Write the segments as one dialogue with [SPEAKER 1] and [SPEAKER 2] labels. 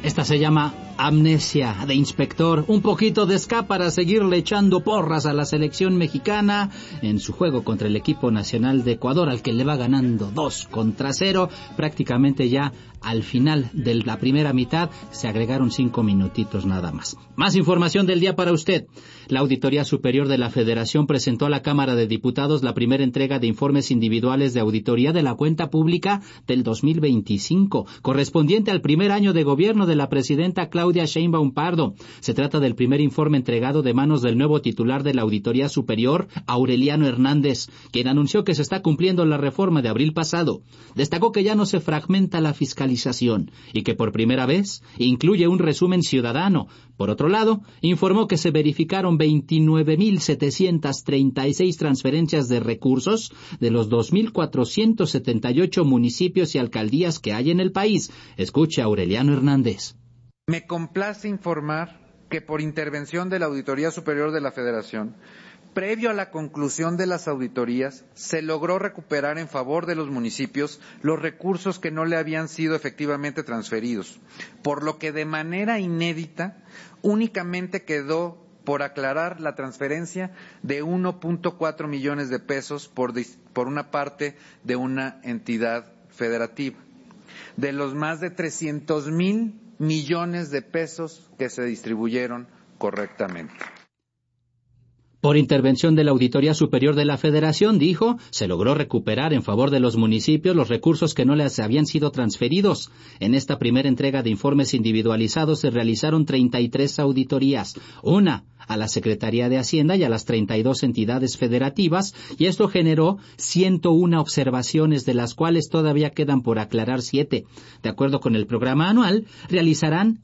[SPEAKER 1] Esta se llama Amnesia de Inspector, un poquito de ska para seguirle echando porras a la selección mexicana en su juego contra el equipo nacional de Ecuador, al que le va ganando 2-0, prácticamente ya al final de la primera mitad. Se agregaron 5 minutitos nada más. Más información del día para usted. La Auditoría Superior de la Federación presentó a la Cámara de Diputados la primera entrega de informes individuales de auditoría de la cuenta pública del 2025, correspondiente al primer año de gobierno de la presidenta Claudia Sheinbaum Pardo. Se trata del primer informe entregado de manos del nuevo titular de la Auditoría Superior, Aureliano Hernández, quien anunció que se está cumpliendo la reforma de abril pasado. Destacó que ya no se fragmenta la fiscalización y que por primera vez incluye un resumen ciudadano. Por otro lado, informó que se verificaron 29.736 transferencias de recursos de los 2.478 municipios y alcaldías que hay en el país. Escuche a Aureliano Hernández.
[SPEAKER 2] Me complace informar que por intervención de la Auditoría Superior de la Federación, previo a la conclusión de las auditorías, se logró recuperar en favor de los municipios los recursos que no le habían sido efectivamente transferidos, por lo que de manera inédita únicamente quedó por aclarar la transferencia de 1.4 millones de pesos por una parte de una entidad federativa, de los más de 300,000 millones de pesos que se distribuyeron correctamente.
[SPEAKER 1] Por intervención de la Auditoría Superior de la Federación, dijo, se logró recuperar en favor de los municipios los recursos que no les habían sido transferidos. En esta primera entrega de informes individualizados se realizaron 33 auditorías, una a la Secretaría de Hacienda y a las 32 entidades federativas, y esto generó 101 observaciones, de las cuales todavía quedan por aclarar 7. De acuerdo con el programa anual, realizarán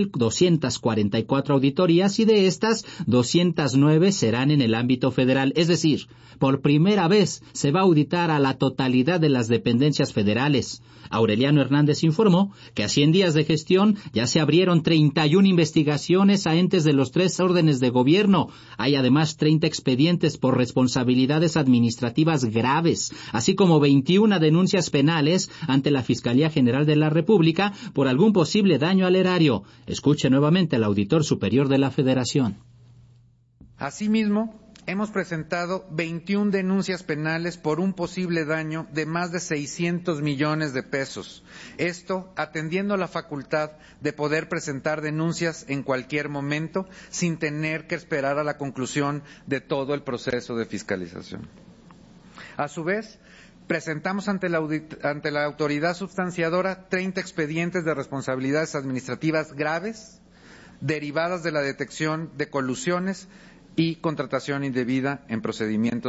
[SPEAKER 1] 2.244 auditorías y de estas 209 serán en el ámbito federal, es decir, por primera vez se va a auditar a la totalidad de las dependencias federales. Aureliano Hernández informó que a 100 días de gestión ya se abrieron 31 investigaciones a entes de los 3 órdenes de gobierno. Hay además 30 expedientes por responsabilidades administrativas graves, así como 21 denuncias penales ante la Fiscalía General de la República por algún posible daño al erario. Escuche nuevamente al Auditor Superior de la Federación.
[SPEAKER 2] Asimismo, hemos presentado 21 denuncias penales por un posible daño de más de 600 millones de pesos. Esto atendiendo a la facultad de poder presentar denuncias en cualquier momento sin tener que esperar a la conclusión de todo el proceso de fiscalización. A su vez, presentamos ante la autoridad substanciadora 30 expedientes de responsabilidades administrativas graves derivadas de la detección de colusiones y contratación indebida en procedimientos